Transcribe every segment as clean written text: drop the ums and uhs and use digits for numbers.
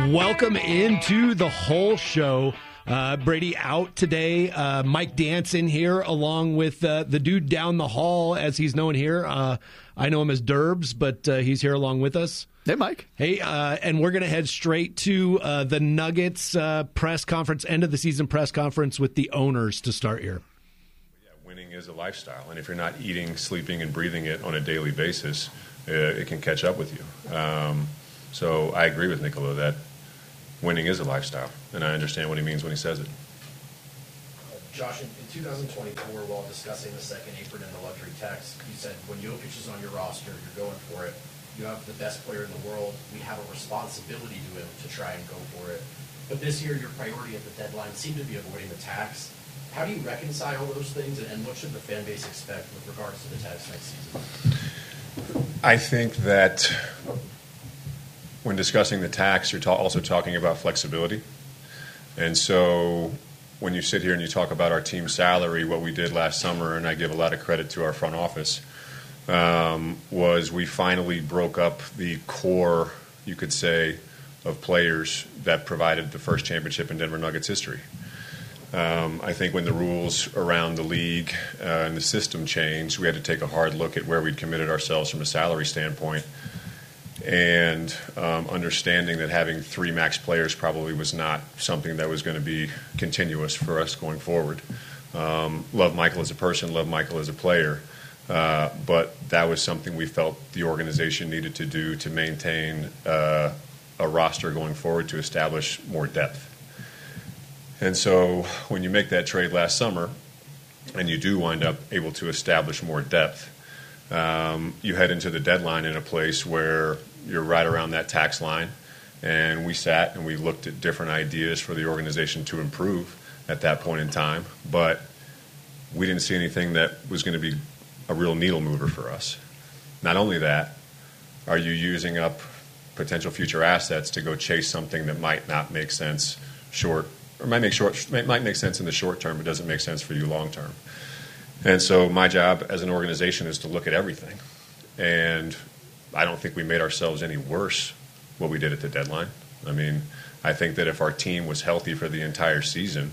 Welcome into the whole show. Brady out today. Mike Dance in here along with the dude down the hall, as he's known here. I know him as Derbs, but he's here along with us. Hey, Mike. Hey, and we're going to head straight to the Nuggets press conference, end of the season press conference with the owners to start here. Yeah, winning is a lifestyle, and if you're not eating, sleeping, and breathing it on a daily basis, it can catch up with you. So I agree with Nicola that winning is a lifestyle, and I understand what he means when he says it. Josh, in 2024, while discussing the second apron and the luxury tax, you said when Jokic is on your roster, you're going for it. You have the best player in the world. We have a responsibility to him to try and go for it. But this year, your priority at the deadline seemed to be avoiding the tax. How do you reconcile those things, and what should the fan base expect with regards to the tax next season? I think that when discussing the tax, you're also talking about flexibility. And so when you sit here and you talk about our team salary, what we did last summer, and I give a lot of credit to our front office, was we finally broke up the core, you could say, of players that provided the first championship in Denver Nuggets history. I think when the rules around the league and the system changed, we had to take a hard look at where we'd committed ourselves from a salary standpoint, and understanding that having three max players probably was not something that was going to be continuous for us going forward. Love Michael as a person, love Michael as a player, but that was something we felt the organization needed to do to maintain a roster going forward to establish more depth. And so when you make that trade last summer and you do wind up able to establish more depth, you head into the deadline in a place where you're right around that tax line. And we sat and we looked at different ideas for the organization to improve at that point in time. But we didn't see anything that was going to be a real needle mover for us. Not only that, are you using up potential future assets to go chase something that might not make sense might make sense in the short term, but doesn't make sense for you long term. And so my job as an organization is to look at everything. And I don't think we made ourselves any worse what we did at the deadline. I mean, I think that if our team was healthy for the entire season,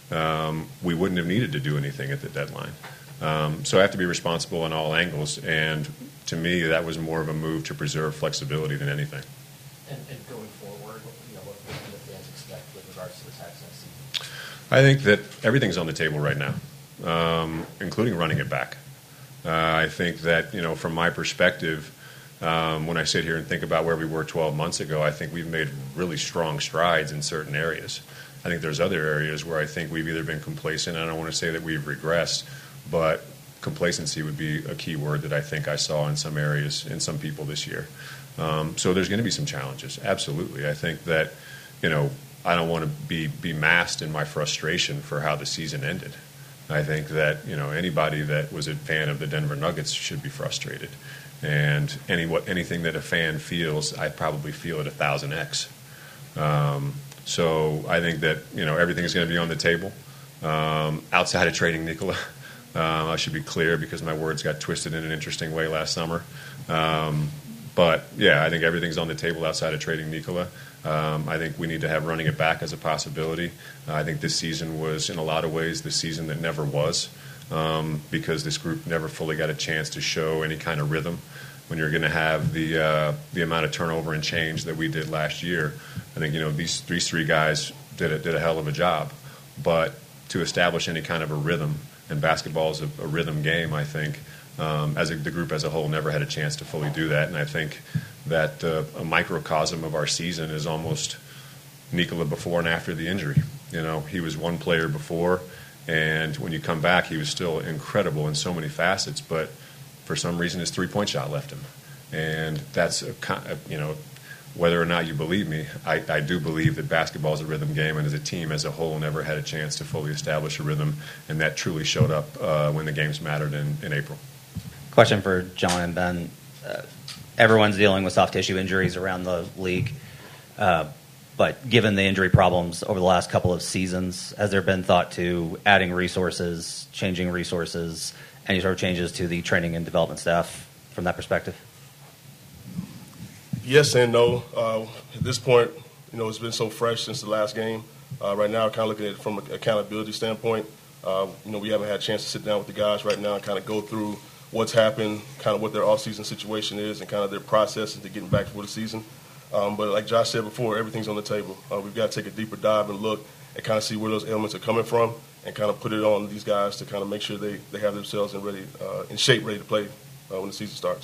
we wouldn't have needed to do anything at the deadline. So I have to be responsible on all angles. And to me, that was more of a move to preserve flexibility than anything. And going forward, what can the fans expect with regards to the tax next season? I think that everything's on the table right now, including running it back. I think that, from my perspective, when I sit here and think about where we were 12 months ago, I think we've made really strong strides in certain areas. I think there's other areas where I think we've either been complacent. I don't want to say that we've regressed, but complacency would be a key word that I think I saw in some areas, in some people this year. So there's going to be some challenges, absolutely. I think that, I don't want to be masked in my frustration for how the season ended. I think that, anybody that was a fan of the Denver Nuggets should be frustrated. And anything that a fan feels, I probably feel at 1,000x. So I think that, everything's going to be on the table. Outside of trading Nicola, I should be clear because my words got twisted in an interesting way last summer. But, yeah, I think everything's on the table outside of trading Nicola. I think we need to have running it back as a possibility. I think this season was, in a lot of ways, the season that never was, because this group never fully got a chance to show any kind of rhythm. When you're going to have the amount of turnover and change that we did last year, I think these three guys did a hell of a job. But to establish any kind of a rhythm, and basketball is a rhythm game, I think. The group as a whole never had a chance to fully do that, and I think that a microcosm of our season is almost Nicola before and after the injury. He was one player before, and when you come back, he was still incredible in so many facets, but for some reason his three-point shot left him. And that's, whether or not you believe me, I do believe that basketball is a rhythm game, and as a team as a whole never had a chance to fully establish a rhythm, and that truly showed up when the games mattered in April. Question for John and Ben. Everyone's dealing with soft tissue injuries around the league, but given the injury problems over the last couple of seasons, has there been thought to adding resources, changing resources, any sort of changes to the training and development staff from that perspective? Yes and no. At this point, it's been so fresh since the last game. Right now, kind of looking at it from an accountability standpoint, we haven't had a chance to sit down with the guys right now and kind of go through what's happened, kind of what their off-season situation is, and kind of their process into getting back for the season. But like Josh said before, everything's on the table. We've got to take a deeper dive and look and kind of see where those elements are coming from and kind of put it on these guys to kind of make sure they have themselves in shape, ready to play when the season starts.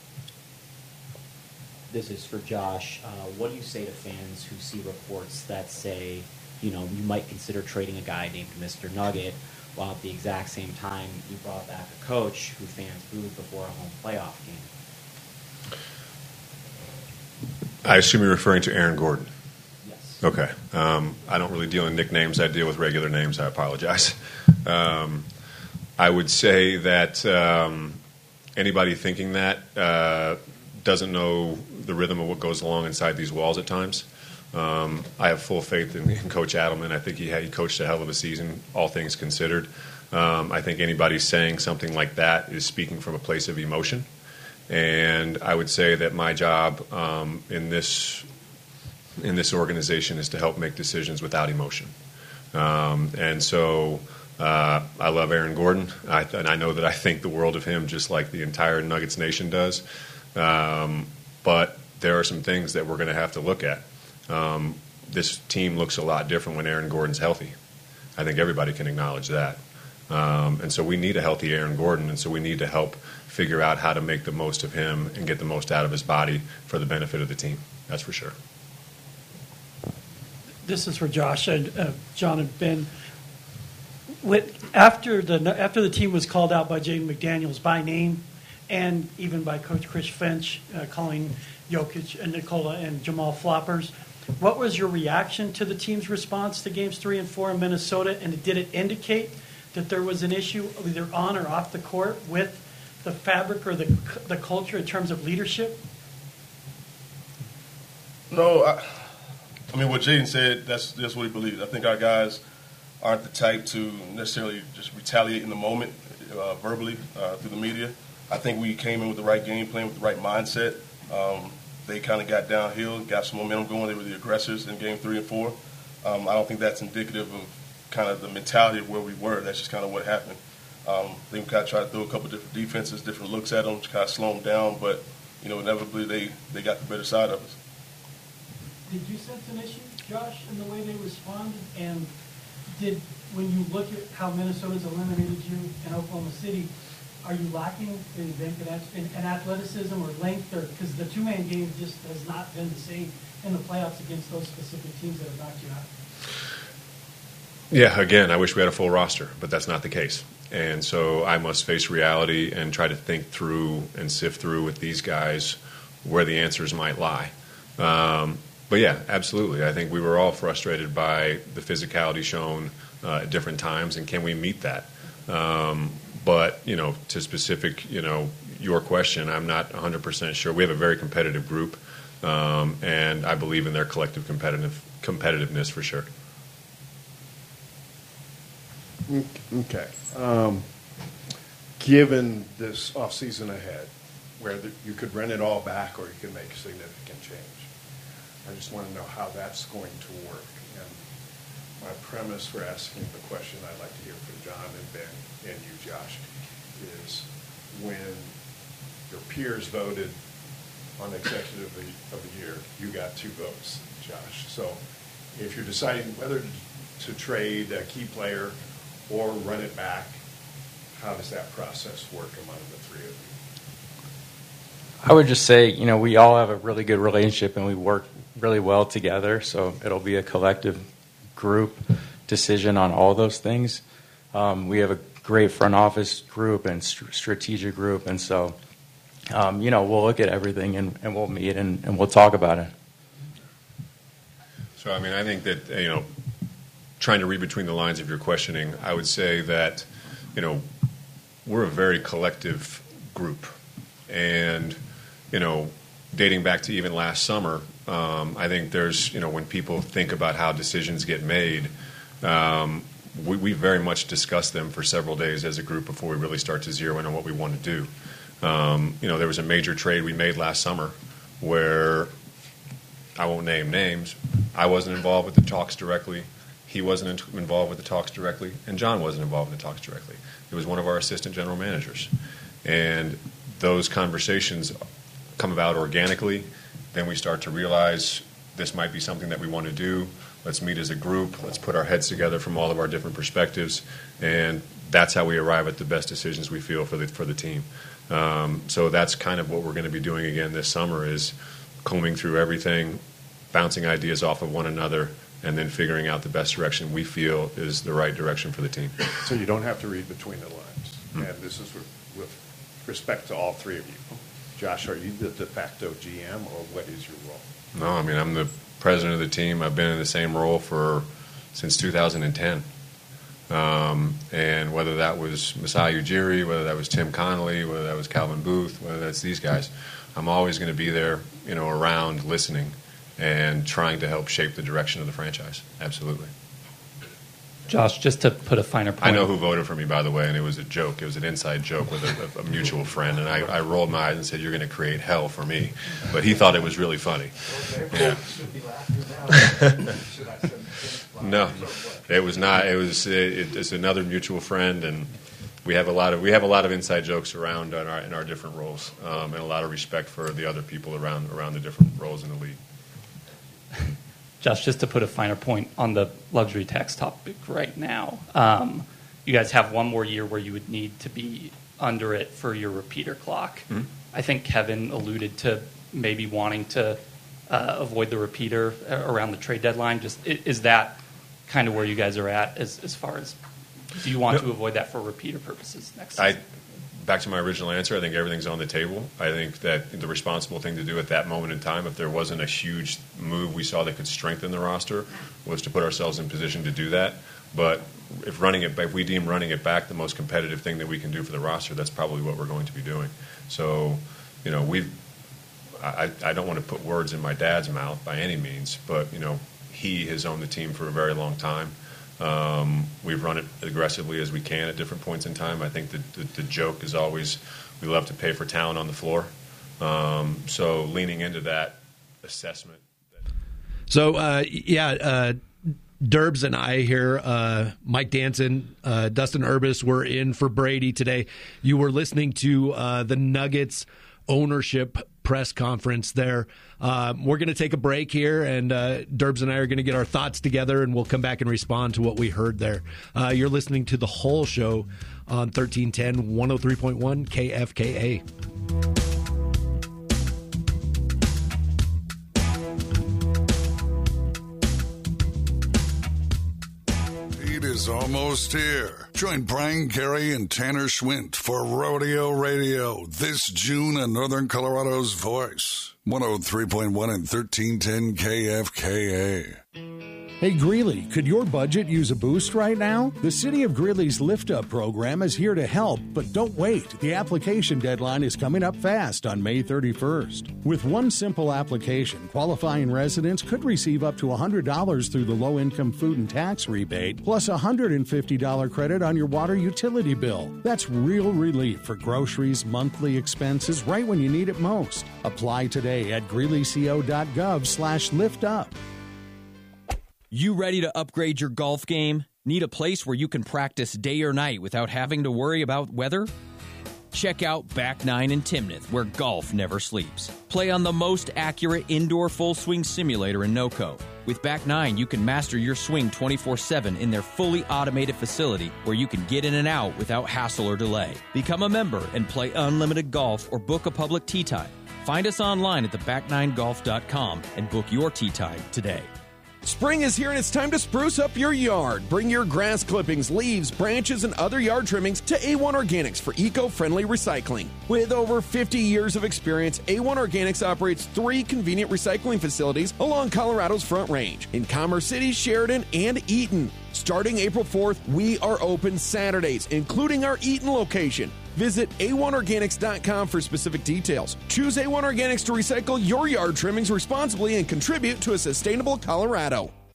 This is for Josh. What do you say to fans who see reports that say, you might consider trading a guy named Mr. Nugget, while at the exact same time you brought back a coach who fans booed before a home playoff game? I assume you're referring to Aaron Gordon. Yes. Okay. I don't really deal in nicknames. I deal with regular names. I apologize. I would say that anybody thinking that doesn't know the rhythm of what goes along inside these walls at times. I have full faith in Coach Adelman. I think he coached a hell of a season, all things considered. I think anybody saying something like that is speaking from a place of emotion. And I would say that my job in this organization is to help make decisions without emotion. And so I love Aaron Gordon, and I know that I think the world of him just like the entire Nuggets nation does. But there are some things that we're going to have to look at. This team looks a lot different when Aaron Gordon's healthy. I think everybody can acknowledge that. And so we need a healthy Aaron Gordon, and so we need to help figure out how to make the most of him and get the most out of his body for the benefit of the team. That's for sure. This is for Josh and John and Ben. After the team was called out by Jaden McDaniels by name, and even by Coach Chris Finch calling Jokic and Nikola and Jamal floppers, what was your reaction to the team's response to games 3 and 4 in Minnesota? And did it indicate that there was an issue either on or off the court with the fabric or the culture in terms of leadership? No, I mean, what Jaden said, that's what he believes. I think our guys aren't the type to necessarily just retaliate in the moment verbally through the media. I think we came in with the right game plan, with the right mindset. They kind of got downhill, got some momentum going. They were the aggressors in game 3 and 4. I don't think that's indicative of kind of the mentality of where we were. That's just kind of what happened. I think we kind of tried to throw a couple different defenses, different looks at them, to kind of slow them down. But, inevitably they got the better side of us. Did you sense an issue, Josh, in the way they responded? And when you look at how Minnesota's eliminated you in Oklahoma City, are you lacking in athleticism or length? Because the two-man game just has not been the same in the playoffs against those specific teams that have knocked you out. Yeah, again, I wish we had a full roster, but that's not the case. And so I must face reality and try to think through and sift through with these guys where the answers might lie. But yeah, absolutely. I think we were all frustrated by the physicality shown at different times, and can we meet that? But, to specific, your question, I'm not 100% sure. We have a very competitive group, and I believe in their collective competitiveness for sure. Okay. Given this offseason ahead, where you could rent it all back or you could make a significant change, I just want to know how that's going to work. And my premise for asking the question I'd like to hear from John and Ben and you, Josh, is when your peers voted on Executive of the Year, you got 2 votes, Josh. So if you're deciding whether to trade a key player or run it back, how does that process work among the 3 of you? I would just say, we all have a really good relationship and we work really well together, so it'll be a collective group decision on all those things. We have a great front office group and strategic group, and so, we'll look at everything and we'll meet and we'll talk about it. So, I think that, trying to read between the lines of your questioning, I would say that, we're a very collective group. And, dating back to even last summer, I think there's, when people think about how decisions get made, we very much discuss them for several days as a group before we really start to zero in on what we want to do. There was a major trade we made last summer where, I won't name names, I wasn't involved with the talks directly. He wasn't involved with the talks directly, and John wasn't involved in the talks directly. It was one of our assistant general managers. And those conversations come about organically. Then we start to realize this might be something that we want to do. Let's meet as a group. Let's put our heads together from all of our different perspectives. And that's how we arrive at the best decisions we feel for the team. So that's kind of what we're going to be doing again this summer, is combing through everything, bouncing ideas off of one another, and then figuring out the best direction we feel is the right direction for the team. So you don't have to read between the lines. And this is with respect to all three of you. Josh, are you the de facto GM, or what is your role? No, I mean, I'm the president of the team. I've been in the same role since 2010. And whether that was Masai Ujiri, whether that was Tim Connolly, whether that was Calvin Booth, whether that's these guys, I'm always going to be there, around listening and trying to help shape the direction of the franchise. Absolutely. Josh, just to put a finer point. I know who voted for me, by the way, and it was a joke. It was an inside joke with a mutual friend, and I rolled my eyes and said, "You're going to create hell for me." But he thought it was really funny. Yeah. No, it was not. It's another mutual friend, and we have a lot of inside jokes around in our different roles, and a lot of respect for the other people around the different roles in the league. Josh, just to put a finer point on the luxury tax topic right now, you guys have one more year where you would need to be under it for your repeater clock. Mm-hmm. I think Kevin alluded to maybe wanting to avoid the repeater around the trade deadline. Is that kind of where you guys are at as far as, do you want to avoid that for repeater purposes next season? Back to my original answer, I think everything's on the table. I think that the responsible thing to do at that moment in time, if there wasn't a huge move we saw that could strengthen the roster, was to put ourselves in position to do that. But if we deem running it back the most competitive thing that we can do for the roster, that's probably what we're going to be doing. So, I don't want to put words in my dad's mouth by any means, but he has owned the team for a very long time. We've run it aggressively as we can at different points in time. I think the joke is always we love to pay for talent on the floor. So leaning into that assessment. So, Derbs and I here, Mike Danson, Dustin Urbis were in for Brady today. You were listening to the Nuggets ownership press conference there. We're going to take a break here, and Derbs and I are going to get our thoughts together, and we'll come back and respond to what we heard there. You're listening to The Whole Show on 1310, 103.1 KFKA. Is almost here. Join Brian Carey and Tanner Schwint for Rodeo Radio this June on Northern Colorado's Voice. 103.1 and 1310 KFKA. Hey Greeley, could your budget use a boost right now? The City of Greeley's Lift Up program is here to help, but don't wait. The application deadline is coming up fast on May 31st. With one simple application, qualifying residents could receive up to $100 through the low-income food and tax rebate, plus a $150 credit on your water utility bill. That's real relief for groceries, monthly expenses, right when you need it most. Apply today at greeleyco.gov/liftup. You ready to upgrade your golf game? Need a place where you can practice day or night without having to worry about weather? Check out Back Nine in Timnath, where golf never sleeps. Play on the most accurate indoor full swing simulator in NOCO. With Back Nine, you can master your swing 24/7 in their fully automated facility where you can get in and out without hassle or delay. Become a member and play unlimited golf or book a public tee time. Find us online at theback9golf.com and book your tee time today. Spring is here and it's time to spruce up your yard. Bring your grass clippings, leaves, branches, and other yard trimmings to A1 Organics for eco-friendly recycling. With over 50 years of experience, A1 Organics operates 3 convenient recycling facilities along Colorado's Front Range in Commerce City, Sheridan, and Eaton. Starting April 4th, we are open Saturdays, including our Eaton location. Visit A1Organics.com for specific details. Choose A1 Organics to recycle your yard trimmings responsibly and contribute to a sustainable Colorado.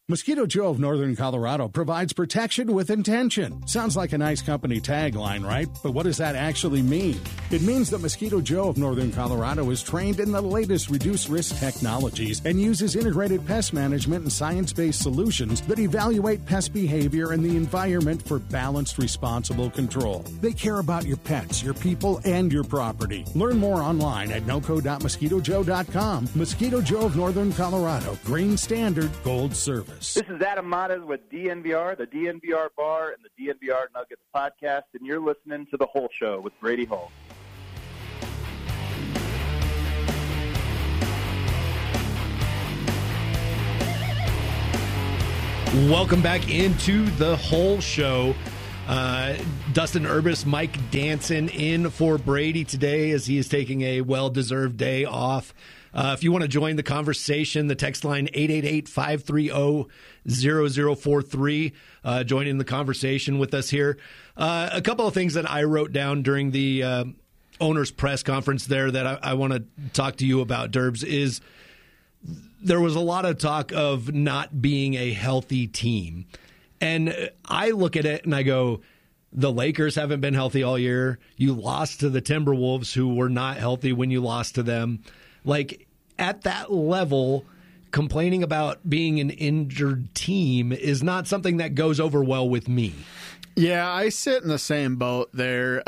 Mosquito Joe of Northern Colorado provides protection with intention. Sounds like a nice company tagline, right? But what does that actually mean? It means that Mosquito Joe of Northern Colorado is trained in the latest reduced-risk technologies and uses integrated pest management and science-based solutions that evaluate pest behavior and the environment for balanced, responsible control. They care about your pets, your people, and your property. Learn more online at noco.mosquitojoe.com. Mosquito Joe of Northern Colorado. Green Standard Gold Service. This is Adam Matas with DNVR, the DNVR Bar, and the DNVR Nuggets podcast, and you're listening to The Whole Show with Brady Hall. Welcome back into The Whole Show. Dustin Urbis, Mike Danson in for Brady today as he is taking a well-deserved day off. If you want to join the conversation, the text line 888-530-0043. Join in the conversation with us here. A couple of things that I wrote down during the owner's press conference there that I want to talk to you about, Derbs, is there was a lot of talk of not being a healthy team. And I look at it and I go, the Lakers haven't been healthy all year. You lost to the Timberwolves, who were not healthy when you lost to them. Like, at that level, complaining about being an injured team is not something that goes over well with me. Yeah, I sit in the same boat there.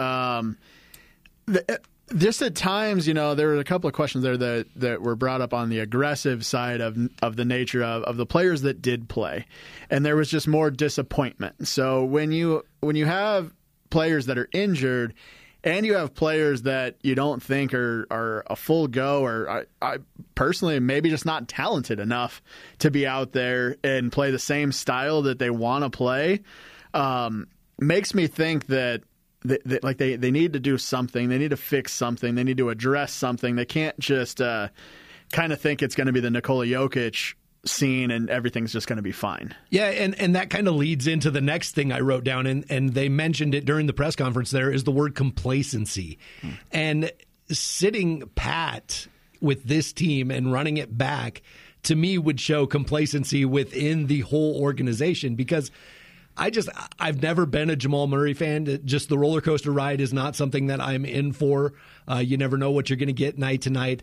Just at times, there were a couple of questions there that were brought up on the aggressive side of the nature of the players that did play, and there was just more disappointment. So when you have players that are injured, and you have players that you don't think are a full go, or I personally maybe just not talented enough to be out there and play the same style that they want to play, makes me think that they need to do something. They need to fix something. They need to address something. They can't just kind of think it's going to be the Nikola Jokic scene and everything's just going to be fine. Yeah, and that kind of leads into the next thing I wrote down, and they mentioned it during the press conference there, is the word complacency. And sitting pat with this team and running it back, to me, would show complacency within the whole organization, because I've never been a Jamal Murray fan. Just the roller coaster ride is not something that I'm in for. You never know what you're going to get night to night.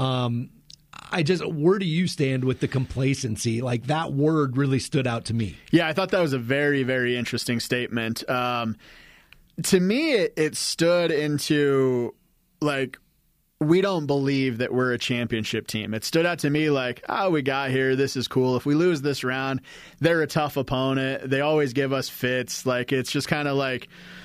Where do you stand with the complacency? Like, that word really stood out to me. Yeah, I thought that was a very, very interesting statement. To me, it stood into, like, we don't believe that we're a championship team. It stood out to me like, we got here. This is cool. If we lose this round, they're a tough opponent. They always give us fits. Like, it's just kind of like,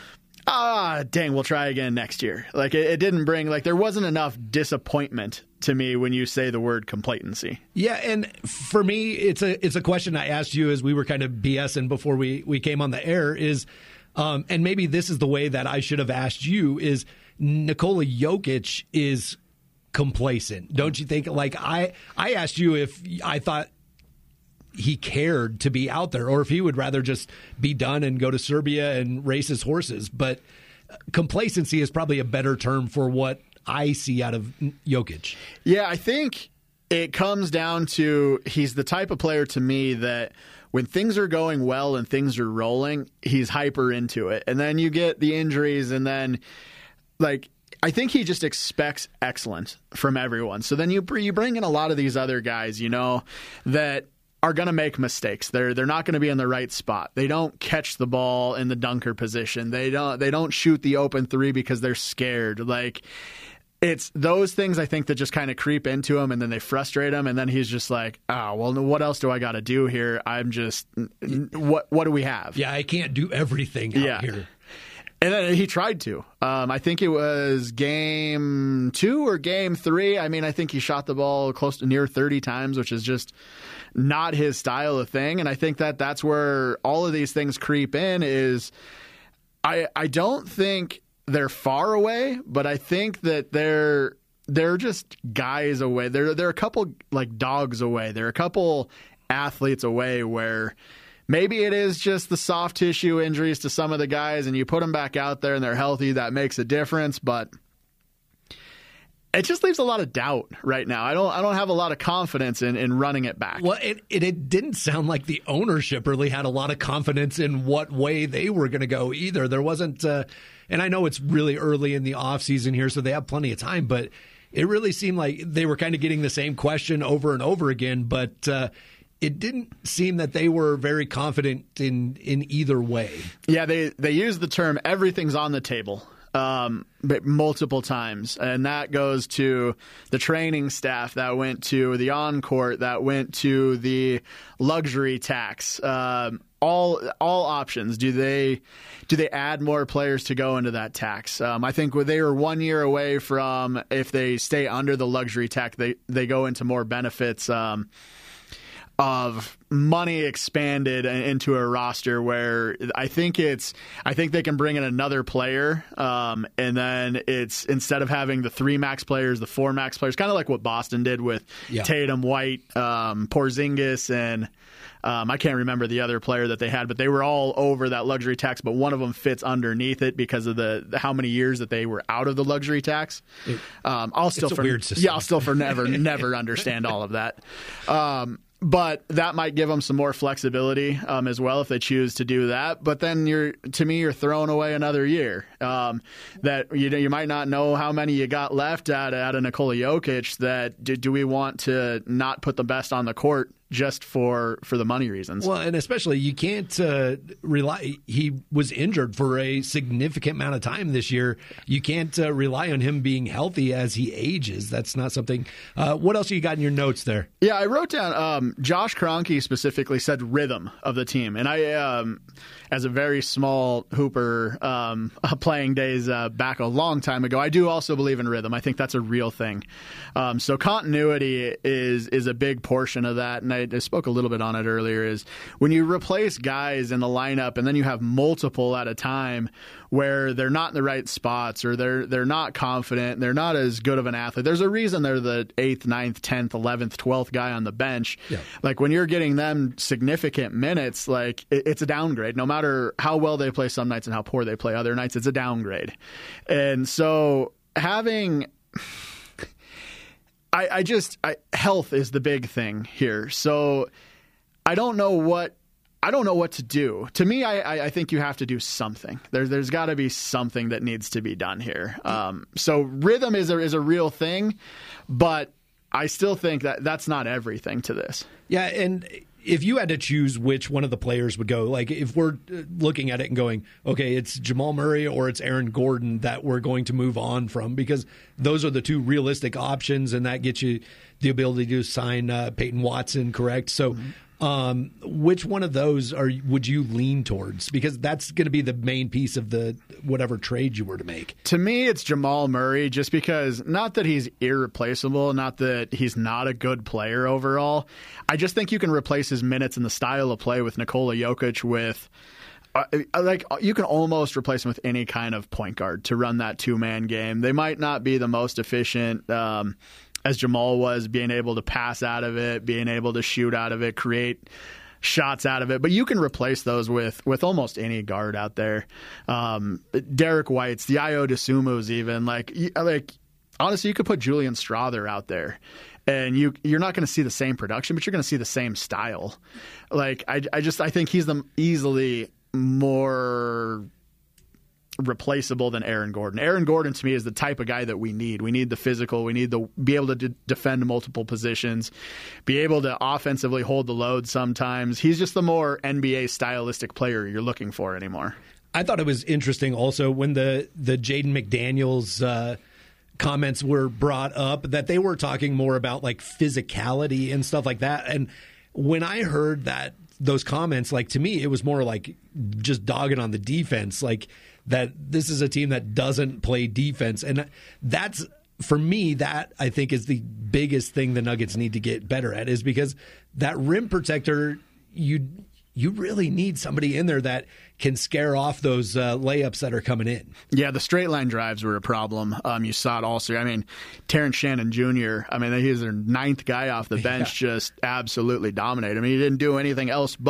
dang, we'll try again next year. Like, it didn't bring, like, there wasn't enough disappointment to me when you say the word complacency. Yeah, and for me, it's a question I asked you as we were kind of BSing before we came on the air is, and maybe this is the way that I should have asked you, is Nikola Jokic is complacent. Don't you think? Like, I asked you if I thought he cared to be out there, or if he would rather just be done and go to Serbia and race his horses. But complacency is probably a better term for what I see out of Jokic. Yeah, I think it comes down to, he's the type of player to me that when things are going well and things are rolling, he's hyper into it. And then you get the injuries, and then, like, I think he just expects excellence from everyone. So then you bring in a lot of these other guys, that are going to make mistakes. They're not going to be in the right spot. They don't catch the ball in the dunker position. They don't shoot the open three because they're scared. Like, it's those things, I think, that just kind of creep into him, and then they frustrate him, and then he's just like, well, what else do I got to do here? I'm just, what do we have? Yeah, I can't do everything out here. And then he tried to. I think it was game 2 or game 3. I mean, I think he shot the ball close to near 30 times, which is just not his style of thing. And I think that's where all of these things creep in is I don't think they're far away, but I think that they're just guys away. They're a couple, like, dogs away. They're a couple athletes away where maybe it is just the soft tissue injuries to some of the guys, and you put them back out there and they're healthy. That makes a difference. But it just leaves a lot of doubt right now. I don't have a lot of confidence in running it back. Well, it didn't sound like the ownership really had a lot of confidence in what way they were going to go either. There wasn't, and I know it's really early in the offseason here, so they have plenty of time, but it really seemed like they were kind of getting the same question over and over again, but it didn't seem that they were very confident in either way. Yeah, they used the term everything's on the table but multiple times, and that goes to the training staff, that went to the on-court, that went to the luxury tax. All options. Do they add more players to go into that tax? I think they were 1 year away from, if they stay under the luxury tax, they go into more benefits of money expanded into a roster where I think they can bring in another player, and then it's, instead of having the 3 max players, the 4 max players, kind of like what Boston did with Tatum, White, Porzingis, and I can't remember the other player that they had, but they were all over that luxury tax, but one of them fits underneath it because of the how many years that they were out of the luxury tax. I'll still never understand all of that. But that might give them some more flexibility as well if they choose to do that. But then you're throwing away another year. That you might not know how many you got left out of Nikola Jokic. That do we want to not put the best on the court just for the money reasons? Well, and especially you can't rely. He was injured for a significant amount of time this year. You can't rely on him being healthy as he ages. That's not something. What else you got in your notes there? Yeah, I wrote down Josh Kroenke specifically said rhythm of the team. And I, as a very small hooper playing days back a long time ago, I do also believe in rhythm. I think that's a real thing. So continuity is a big portion of that. And I spoke a little bit on it earlier, is when you replace guys in the lineup and then you have multiple at a time where they're not in the right spots or they're not confident, they're not as good of an athlete. There's a reason they're the 8th, 9th, 10th, 11th, 12th guy on the bench. Yeah. Like when you're getting them significant minutes, like it's a downgrade. No matter how well they play some nights and how poor they play other nights, it's a downgrade. And so having... health is the big thing here. So I don't know what to do. To me, I think you have to do something. There's got to be something that needs to be done here. So rhythm is a real thing, but I still think that's not everything to this. Yeah, and if you had to choose which one of the players would go, like if we're looking at it and going, okay, it's Jamal Murray or it's Aaron Gordon that we're going to move on from, because those are the two realistic options, and that gets you the ability to sign Peyton Watson, correct? So which one of those would you lean towards? Because that's going to be the main piece of the whatever trade you were to make. To me, it's Jamal Murray, just because, not that he's irreplaceable, not that he's not a good player overall. I just think you can replace his minutes and the style of play with Nikola Jokic with... you can almost replace him with any kind of point guard to run that 2-man game. They might not be the most efficient, as Jamal was, being able to pass out of it, being able to shoot out of it, create shots out of it. But you can replace those with almost any guard out there. Derek White's, the Ayo Dosunmu's even. Like honestly, you could put Julian Strawther out there, and you're not going to see the same production, but you're going to see the same style. Like I think he's easily more replaceable than Aaron Gordon. Aaron Gordon, to me, is the type of guy that we need. We need the physical. We need to be able to defend multiple positions, be able to offensively hold the load sometimes. He's just the more NBA stylistic player you're looking for anymore. I thought it was interesting also when the Jaden McDaniels comments were brought up, that they were talking more about like physicality and stuff like that. And when I heard those comments, like, to me, it was more like just dogging on the defense, like that this is a team that doesn't play defense. And that's, for me, that I think is the biggest thing the Nuggets need to get better at, is because that rim protector, you really need somebody in there that can scare off those layups that are coming in. Yeah, the straight line drives were a problem. You saw it also. I mean, Terrence Shannon Jr., he was their 9th guy off the bench, just absolutely dominated. I mean, he didn't do anything else but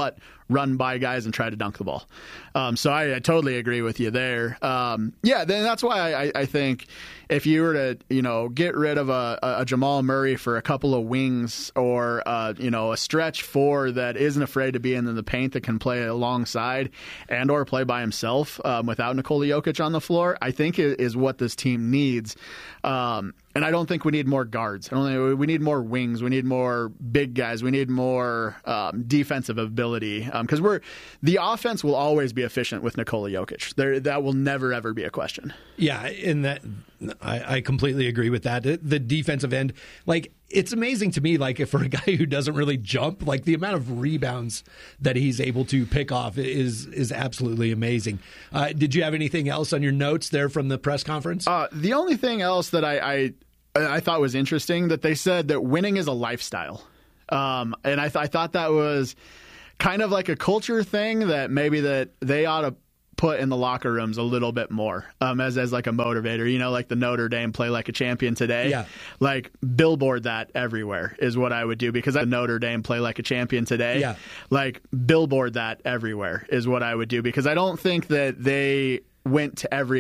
run by guys and try to dunk the ball. So I totally agree with you there. Then that's why I think if you were to, get rid of a Jamal Murray for a couple of wings or, a stretch four that isn't afraid to be in the paint that can play alongside and or play by himself without Nikola Jokic on the floor, I think is what this team needs. And I don't think we need more guards. I don't think we need more wings. We need more big guys. We need more defensive ability because the offense will always be efficient with Nikola Jokic. That will never ever be a question. Yeah, and that I completely agree with that. The defensive end, it's amazing to me, for a guy who doesn't really jump, the amount of rebounds that he's able to pick off is absolutely amazing. Did you have anything else on your notes there from the press conference? The only thing else that I thought was interesting that they said that winning is a lifestyle. And I thought that was kind of like a culture thing that maybe that they ought to put in the locker rooms a little bit more as like a motivator, like the Notre Dame play like a champion today. Yeah. Billboard that everywhere is what I would do because the Notre Dame play like a champion today. Yeah. Billboard that everywhere is what I would do because I don't think that they went to every